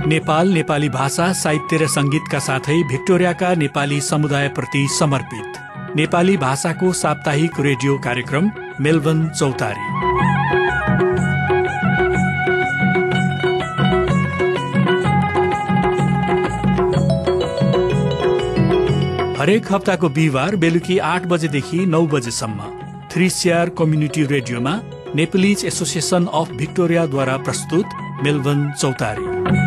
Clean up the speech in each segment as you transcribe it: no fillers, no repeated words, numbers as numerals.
नेपाल नेपाली भाषा, साहित्य र सङ्गीतका साथै भिक्टोरियाका नेपाली समुदायप्रति समर्पित नेपाली भाषाको साप्ताहिक रेडियो कार्यक्रम मेलबर्न चौतारी। हरेक हप्ताको बिहिबार बेलुकी 8 बजेदेखि 9 बजेसम्म 3CR कम्युनिटी रेडियोमा नेपालीज एसोसिएसन अफ भिक्टोरियाद्वारा प्रस्तुत मेलबर्न चौतारी।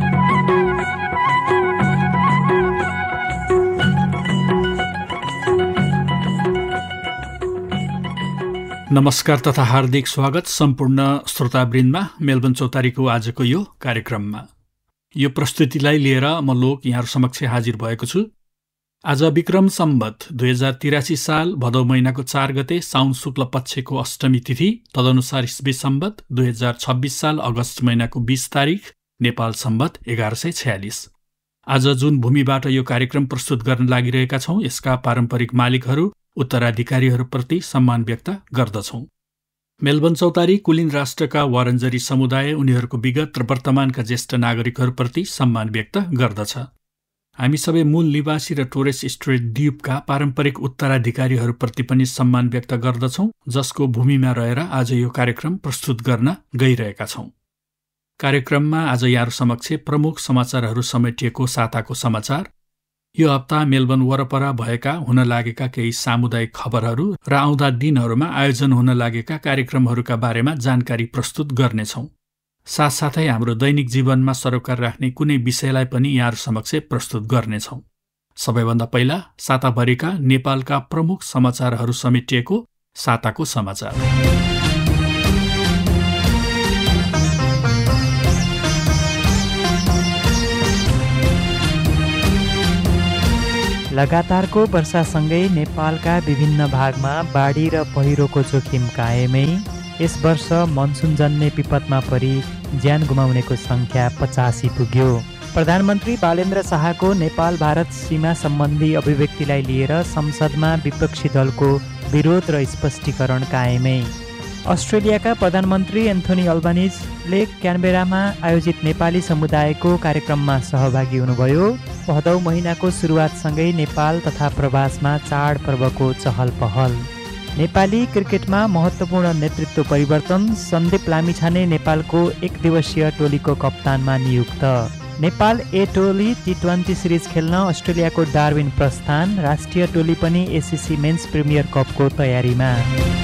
नमस्कार तथा हार्दिक स्वागत सम्पूर्ण श्रोतावृन्दमा मेलबर्न चौतारीको आजको यो कार्यक्रममा। यो प्रस्तुतिलाई लिएर म लोक यहाँहरु समक्ष हाजिर भएको छु। आज विक्रम सम्वत 2083 साल भदौ महिनाको 4 गते साउन शुक्ल पक्षको अष्टमी तिथि, तदनुसार ईस्वी सम्वत 2026 साल अगस्त महिनाको 20 तारिक, नेपाल सम्वत 1146। आज जुन भूमिबाट यो कार्यक्रम प्रस्तुत गर्न लागिरहेका छौं, यसका पारम्परिक मालिकहरू उत्तराधिकारीहरूप्रति सम्मान व्यक्त गर्दछौं। मेलबर्न चौतारी कुलिन राष्ट्रका वारन्जरी समुदाय, उनीहरूको विगत र वर्तमानका ज्येष्ठ नागरिकहरूप्रति सम्मान व्यक्त गर्दछ। हामी सबै मूल निवासी र टोरेस स्ट्रेट द्वीपका पारम्परिक उत्तराधिकारीहरूप्रति पनि सम्मान व्यक्त गर्दछौं, जसको भूमिमा रहेर आज यो कार्यक्रम प्रस्तुत गर्न गइरहेका छौं। कार्यक्रममा आज यहाँहरु समक्ष प्रमुख समाचारहरू समेटिएको साताको समाचार, यो हप्ता मेलबर्न वरपर भएका हुन लागेका केही सामुदायिक खबरहरू र आउँदा दिनहरूमा आयोजन हुन लागेका कार्यक्रमहरूका बारेमा जानकारी प्रस्तुत गर्नेछौं। साथसाथै हाम्रो दैनिक जीवनमा सरोकार राख्ने कुनै विषयलाई पनि यहाँहरु समक्ष प्रस्तुत गर्नेछौं। सबैभन्दा पहिला साताभरिका नेपालका प्रमुख समाचारहरू समेटिएको साताको समाचार। लगातारको वर्षासँगै नेपालका विभिन्न भागमा बाढी र पहिरोको जोखिम कायमै। यस वर्ष मनसुनजन्य विपदमा परि ज्यान गुमाउनेको संख्या 85 पुग्यो। प्रधानमन्त्री बालेन्द्र शाहको नेपाल भारत सीमा सम्बन्धी अभिव्यक्तिलाई लिएर संसदमा विपक्षी दलको विरोध र स्पष्टीकरण कायमै। अस्ट्रेलियाका प्रधानमन्त्री एन्थोनी अल्बानिजले क्यानबेरामा आयोजित नेपाली समुदायको कार्यक्रममा सहभागी हुनुभयो। भदौ महिनाको सुरुवातसँगै नेपाल तथा प्रवासमा चाडपर्वको चहल पहल। नेपाली क्रिकेटमा महत्त्वपूर्ण नेतृत्व परिवर्तन, सन्दीप लामिछाने नेपालको एक दिवसीय टोलीको कप्तानमा नियुक्त। नेपाल ए टोली T20 सिरिज खेल्न अस्ट्रेलियाको डार्विन प्रस्थान। राष्ट्रिय टोली पनि एसीसी मेन्स प्रिमियर कपको तयारीमा।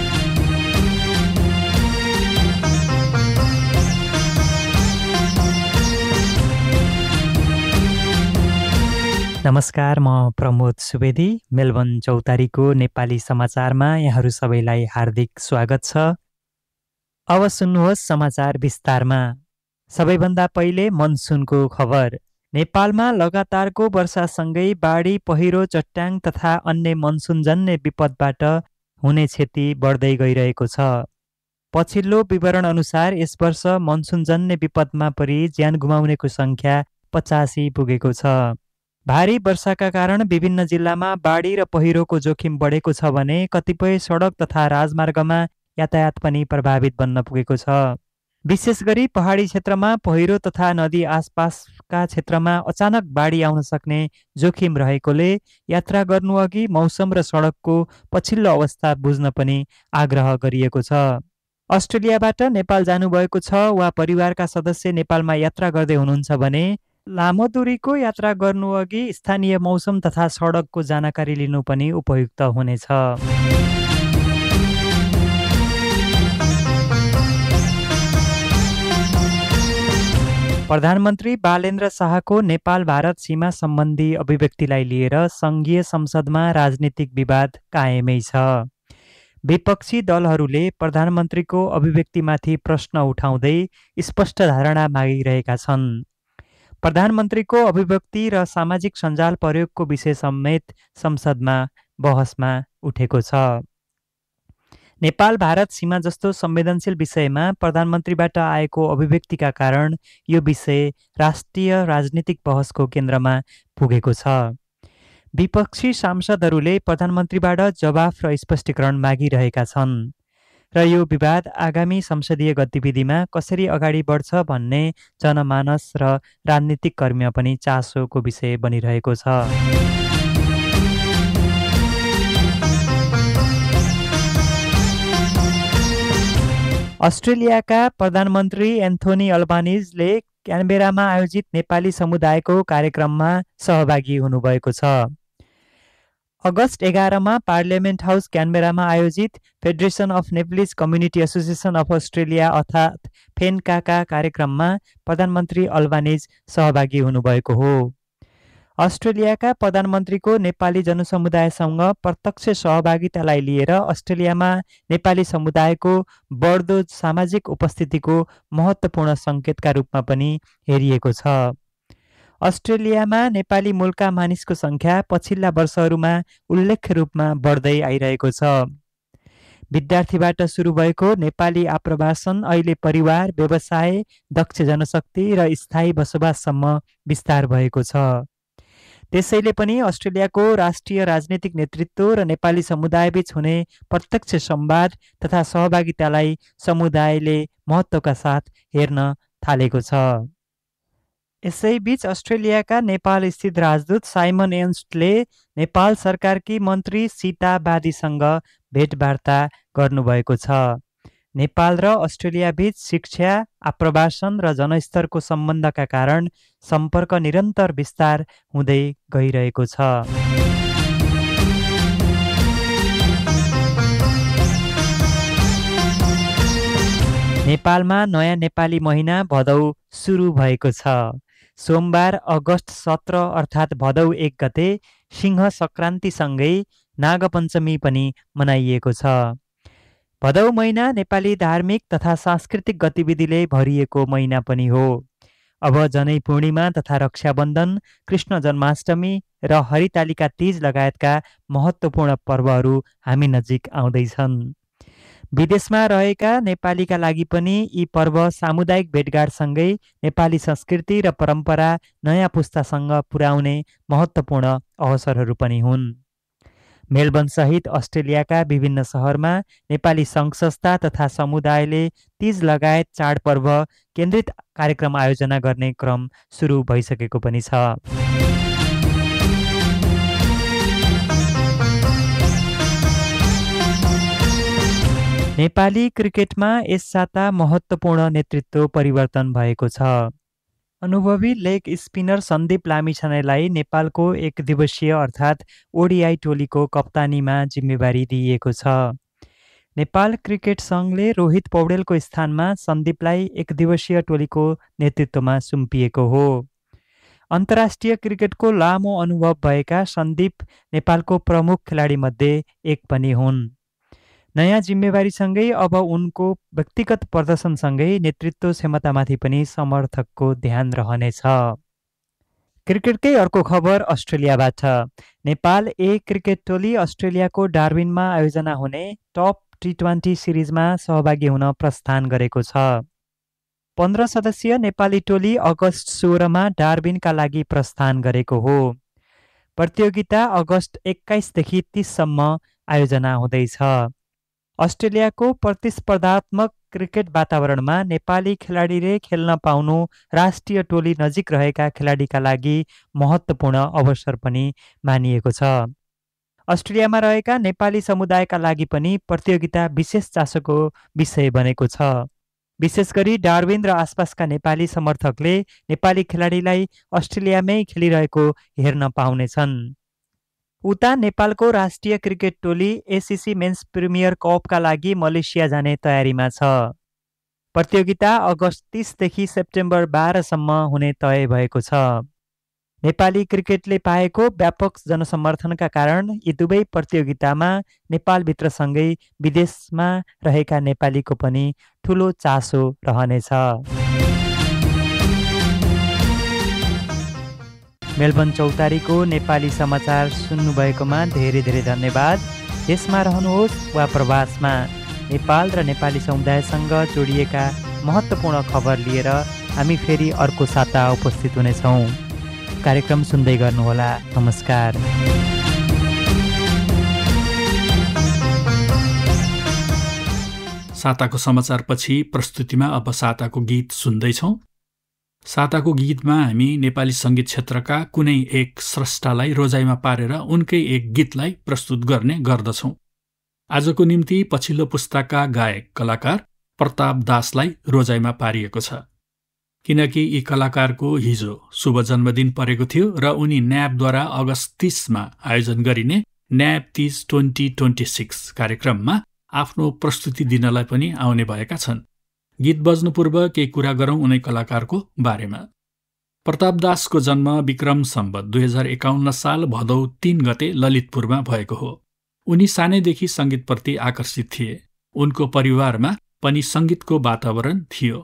नमस्कार, म प्रमोद सुवेदी। मेलबर्न चौतारीको नेपाली समाचारमा यहाँहरू सबैलाई हार्दिक स्वागत छ। अब सुन्नुहोस् समाचार विस्तारमा। सबैभन्दा पहिले मनसुनको खबर। नेपालमा लगातारको वर्षासँगै बाढी, पहिरो, चट्याङ तथा अन्य मनसुनजन्य विपदबाट हुने क्षति बढ्दै गइरहेको छ। पछिल्लो विवरण अनुसार यस वर्ष मनसुनजन्य विपदमा परि ज्यान गुमाउनेको संख्या 85 पुगेको छ। भारी वर्षाका कारण विभिन्न जिल्लामा बाढी र पहिरोको जोखिम बढेको छ भने कतिपय सडक तथा राजमार्गमा यातायात पनि प्रभावित बन्न पुगेको छ। विशेष गरी पहाडी क्षेत्रमा पहिरो तथा नदी आसपासका क्षेत्रमा अचानक बाढी आउन सक्ने जोखिम रहेकोले यात्रा गर्नुअघि मौसम र सडकको पछिल्लो अवस्था बुझ्न पनि आग्रह गरिएको छ। अस्ट्रेलियाबाट नेपाल जानुभएको छ वा परिवारका सदस्य नेपालमा यात्रा गर्दै हुनुहुन्छ भने लामो दूरीको यात्रा गर्नुअघि स्थानीय मौसम तथा सडकको जानकारी लिनु पनि उपयुक्त हुनेछ। प्रधानमन्त्री बालेन्द्र शाहको नेपाल भारत सीमा सम्बन्धी अभिव्यक्तिलाई लिएर सङ्घीय संसदमा राजनीतिक विवाद कायमै छ। विपक्षी दलहरूले प्रधानमन्त्रीको अभिव्यक्तिमाथि प्रश्न उठाउँदै स्पष्ट धारणा मागिरहेका छन्। प्रधानमन्त्रीको अभिव्यक्ति र सामाजिक सञ्जाल प्रयोगको विषय समेत संसदमा बहसमा उठेको छ। नेपाल भारत सीमा जस्तो संवेदनशील विषयमा प्रधानमन्त्रीबाट आएको अभिव्यक्तिका कारण यो विषय राष्ट्रिय राजनीतिक बहसको केन्द्रमा पुगेको छ। विपक्षी सांसदहरूले प्रधानमन्त्रीबाट जवाफ र स्पष्टीकरण मागिरहेका छन्। र यो विवाद आगामी संसदीय गतिविधिमा कसरी अगाडि बढ्छ भन्ने जनमानस र राजनीतिक कर्मीमा पनि चासोको विषय बनिरहेको छ। अस्ट्रेलियाका प्रधानमन्त्री एन्थोनी अल्बानिजले क्यानबेरामा आयोजित नेपाली समुदायको कार्यक्रममा सहभागी हुनुभएको छ। अगस्त 11 पार्लियामेन्ट हाउस क्यानबेरामा आयोजित federation of Nepalese community association of Australia अर्थात् फेन्काका कार्यक्रममा प्रधानमन्त्री अल्बानिज सहभागी हुनुभएको हो। अस्ट्रेलियाका प्रधानमन्त्रीको नेपाली जनसमुदायसँग प्रत्यक्ष सहभागितालाई लिएर अस्ट्रेलियामा नेपाली समुदायको बढ्दो सामाजिक उपस्थितिको महत्त्वपूर्ण सङ्केतका रूपमा पनि हेरिएको छ। अस्ट्रेलियामा नेपाली मूलका मानिसको सङ्ख्या पछिल्ला वर्षहरूमा उल्लेख्य रूपमा बढ्दै आइरहेको छ। विद्यार्थीबाट सुरु भएको नेपाली आप्रवासन अहिले परिवार, व्यवसाय, दक्ष जनशक्ति र स्थायी बसोबाससम्म विस्तार भएको छ। त्यसैले पनि अस्ट्रेलियाको राष्ट्रिय राजनीतिक नेतृत्व र नेपाली समुदायबीच हुने प्रत्यक्ष संवाद तथा सहभागितालाई समुदायले महत्त्वका साथ हेर्न थालेको छ। यसैबीच अस्ट्रेलियाका नेपाल स्थित राजदूत साइमन एन्स्टले नेपाल सरकारकी मन्त्री सीता बादीसँग भेटवार्ता गर्नुभएको छ। नेपाल र अस्ट्रेलियाबीच शिक्षा, आप्रवासन र जनस्तरको सम्बन्धका कारण सम्पर्क निरन्तर विस्तार हुँदै गइरहेको छ। नेपालमा नयाँ नेपाली महिना भदौ सुरु भएको छ। सोमबार अगस्त 17 अर्थात् भदौ 1 गते सिंह सङ्क्रान्तिसँगै नागपञ्चमी पनि मनाइएको छ। भदौ महिना नेपाली धार्मिक तथा सांस्कृतिक गतिविधिले भरिएको महिना पनि हो। अब जनै पूर्णिमा तथा रक्षाबन्धन, कृष्ण जन्माष्टमी र हरितालिका तीज लगायतका महत्त्वपूर्ण पर्वहरू हामी नजिक आउँदैछन्। विदेशमा रहेका नेपालीका लागि पनि यी पर्व सामुदायिक भेटघाटसँगै नेपाली संस्कृति र परम्परा नयाँ पुस्तासँग पुर्याउने महत्त्वपूर्ण अवसरहरू पनि हुन्। मेलबर्न सहित अस्ट्रेलियाका विभिन्न सहरमा नेपाली सङ्घ संस्था तथा समुदायले तीज लगायत चाडपर्व केन्द्रित कार्यक्रम आयोजना गर्ने क्रम सुरु भइसकेको पनि छ। नेपाली क्रिकेटमा यस साता महत्त्वपूर्ण नेतृत्व परिवर्तन भएको छ। अनुभवी लेग स्पिनर सन्दीप लामिछानेलाई नेपालको एक दिवसीय अर्थात् ओडिआई टोलीको कप्तानीमा जिम्मेवारी दिइएको छ। नेपाल क्रिकेट सङ्घले रोहित पौडेलको स्थानमा सन्दीपलाई एक दिवसीय टोलीको नेतृत्वमा सुम्पिएको हो। अन्तर्राष्ट्रिय क्रिकेटको लामो अनुभव भएका सन्दीप नेपालको प्रमुख खेलाडीमध्ये एक पनि हुन्। नयाँ जिम्मेवारीसँगै अब उनको व्यक्तिगत प्रदर्शनसँगै नेतृत्व क्षमतामाथि पनि समर्थकको ध्यान रहनेछ। क्रिकेटकै अर्को खबर अस्ट्रेलियाबाट। नेपाल ए क्रिकेट टोली अस्ट्रेलियाको डार्विनमा आयोजना हुने टप T20 सिरिजमा सहभागी हुन प्रस्थान गरेको छ। 15 सदस्यीय नेपाली टोली अगस्त 16 डार्विनका लागि प्रस्थान गरेको हो। प्रतियोगिता अगस्त 21 देखि 30 सम्म आयोजना हुँदैछ। अस्ट्रेलियाको प्रतिस्पर्धात्मक क्रिकेट वातावरणमा नेपाली खेलाडीले खेल्न पाउनु राष्ट्रिय टोली नजिक रहेका खेलाडीका लागि महत्त्वपूर्ण अवसर पनि मानिएको छ। अस्ट्रेलियामा रहेका नेपाली समुदायका लागि पनि प्रतियोगिता विशेष चासोको विषय बनेको छ। विशेष गरी डार्विन र आसपासका नेपाली समर्थकले नेपाली खेलाडीलाई अस्ट्रेलियामै खेलिरहेको हेर्न पाउनेछन्। उता नेपालको राष्ट्रिय क्रिकेट टोली एसिसी मेन्स प्रिमियर कपका लागि मलेसिया जाने तयारीमा छ। प्रतियोगिता अगस्त 30 देखि सेप्टेम्बर 12 सम्म हुने तय भएको छ। नेपाली क्रिकेटले पाएको व्यापक जनसमर्थनका कारण यी दुवै प्रतियोगितामा नेपालभित्रसँगै विदेशमा रहेका नेपालीको पनि ठुलो चासो रहनेछ। मेलबर्न चौतारीको नेपाली समाचार सुन्नुभएकोमा धेरै धेरै धन्यवाद। देशमा रहनुहोस् वा प्रवासमा, नेपाल र नेपाली समुदायसँग जोडिएका महत्त्वपूर्ण खबर लिएर हामी फेरि अर्को साता उपस्थित हुनेछौँ। कार्यक्रम सुन्दै गर्नुहोला। नमस्कार। साताको समाचारपछि प्रस्तुतिमा अब साताको गीत सुन्दैछौँ। साताको गीतमा हामी नेपाली सङ्गीत क्षेत्रका कुनै एक स्रष्टालाई रोजाइमा पारेर उनकै एक गीतलाई प्रस्तुत गर्ने गर्दछौँ। आजको निम्ति पछिल्लो पुस्ताका गायक कलाकार प्रताप दासलाई रोजाइमा पारिएको छ, किनकि यी कलाकारको हिजो शुभ जन्मदिन परेको थियो र उनी न्याबद्वारा अगस्त 30मा आयोजन गरिने न्याब 30 2026 कार्यक्रममा आफ्नो प्रस्तुति दिनलाई पनि आउने भएका छन्। गीत बज्नु पूर्व केही कुरा गरौँ उनै कलाकारको बारेमा। प्रताप दासको जन्म विक्रम सम्वत 2051 साल भदौ 3 गते ललितपुरमा भएको हो। उनी सानैदेखि सङ्गीतप्रति आकर्षित थिए। उनको परिवारमा पनि सङ्गीतको वातावरण थियो।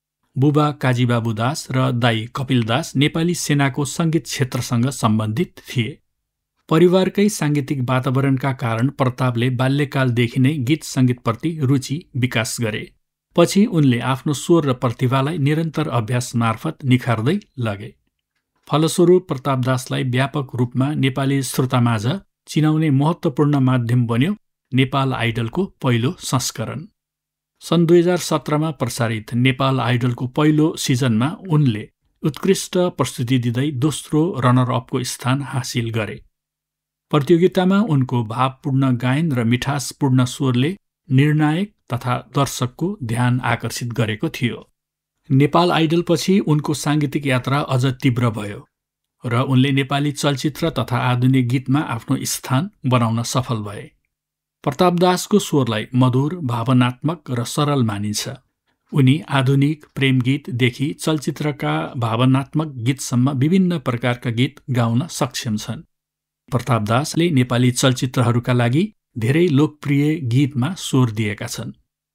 बुबा काजीबाबु दास र दाई कपिल दास नेपाली सेनाको सङ्गीत क्षेत्रसँग सम्बन्धित थिए। परिवारकै साङ्गीतिक वातावरणका कारण प्रतापले बाल्यकालदेखि नै गीत सङ्गीतप्रति रुचि विकास गरे। पछि उनले आफ्नो स्वर र प्रतिभालाई निरन्तर अभ्यास मार्फत निखार्दै लगे। फलस्वरूप प्रताप दासलाई व्यापक रूपमा नेपाली श्रोतामाझ चिनाउने महत्त्वपूर्ण माध्यम बन्यो नेपाल आइडलको पहिलो संस्करण। सन् 2017मा प्रसारित नेपाल आइडलको पहिलो सिजनमा उनले उत्कृष्ट प्रस्तुति दिँदै दोस्रो रनर अपको स्थान हासिल गरे। प्रतियोगितामा उनको भावपूर्ण गायन र मिठासपूर्ण स्वरले निर्णायक तथा दर्शकको ध्यान आकर्षित गरेको थियो। नेपाल आइडलपछि उनको साङ्गीतिक यात्रा अझ तीव्र भयो र उनले नेपाली चलचित्र तथा आधुनिक गीतमा आफ्नो स्थान बनाउन सफल भए। प्रताप दासको स्वरलाई मधुर, भावनात्मक र सरल मानिन्छ। उनी आधुनिक प्रेम गीतदेखि चलचित्रका भावनात्मक गीतसम्म विभिन्न प्रकारका गीत गाउन सक्षम छन्। प्रताप दासले नेपाली चलचित्रहरूका लागि धेरै लोकप्रिय गीतमा स्वर दिएका छन्।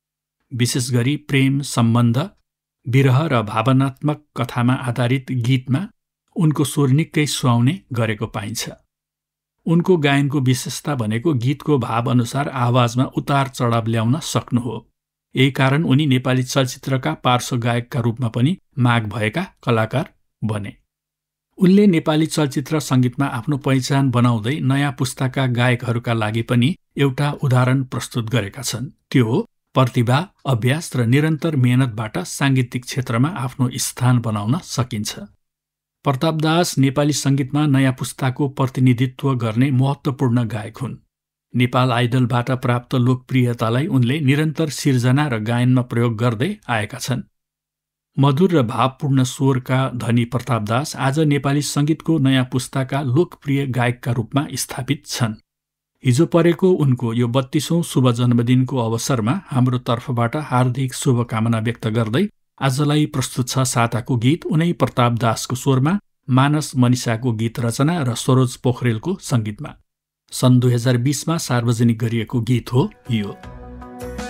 विशेष गरी प्रेम सम्बन्ध, विरह र भावनात्मक कथामा आधारित गीतमा उनको स्वर निकै सुहाउने गरेको पाइन्छ। उनको गायनको विशेषता भनेको गीतको भाव अनुसार आवाजमा उतार चढाव ल्याउन सक्नु हो। यही कारण उनी नेपाली चलचित्रका पार्श्व गायकका रूपमा पनि माग भएका कलाकार बने। उनले नेपाली चलचित्र सङ्गीतमा आफ्नो पहिचान बनाउँदै नयाँ पुस्ताका गायकहरूका लागि पनि एउटा उदाहरण प्रस्तुत गरेका छन्। त्यो हो प्रतिभा, अभ्यास र निरन्तर मेहनतबाट साङ्गीतिक क्षेत्रमा आफ्नो स्थान बनाउन सकिन्छ। प्रताप दास नेपाली सङ्गीतमा नयाँ पुस्ताको प्रतिनिधित्व गर्ने महत्त्वपूर्ण गायक हुन्। नेपाल आइडलबाट प्राप्त लोकप्रियतालाई उनले निरन्तर सिर्जना र गायनमा प्रयोग गर्दै आएका छन्। मधुर र भावपूर्ण स्वरका धनी प्रताप दास आज नेपाली सङ्गीतको नयाँ पुस्ताका लोकप्रिय गायकका रूपमा स्थापित छन्। हिजो परेको उनको यो 32औं शुभ जन्मदिनको अवसरमा हाम्रो तर्फबाट हार्दिक शुभकामना व्यक्त गर्दै आजलाई प्रस्तुत छ साताको गीत उनै प्रताप दासको स्वरमा, मानस मनिषाको गीत रचना र सरोज पोखरेलको सङ्गीतमा। सन् 2020मा सार्वजनिक गरिएको गीत हो यो।